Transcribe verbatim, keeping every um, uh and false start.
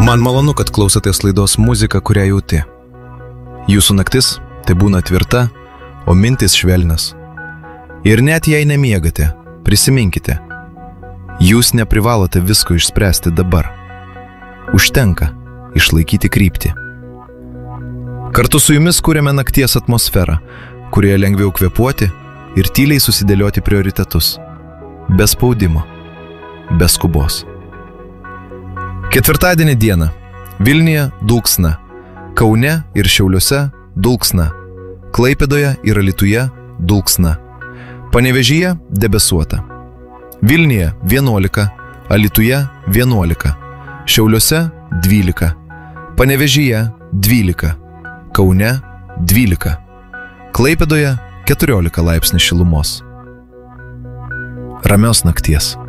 Man malonu, kad klausotės laidos Muzika, kurią jauti. Jūsų naktis tai būna tvirta, o mintis švelnios. Ir net jei nemiegate, prisiminkite, jūs neprivalote visko išspręsti dabar. Užtenka išlaikyti kryptį. Kartu su jumis kuriame nakties atmosferą, kurioje lengviau kvėpuoti ir tyliai susidėlioti prioritetus. Be spaudimo, be skubos. Ketvirtadienį dieną Vilniuje dulksna, Kaune ir Šiauliuose dulksna, Klaipėdoje ir Alytuje dulksna, Panevėžyje debesuota. Vilniuje vienuolika, Alytuje vienuolika, Šiauliuose dvylika, Panevėžyje dvylika, Kaune dvylika, Klaipėdoje keturiolika laipsnių šilumos. Ramios nakties.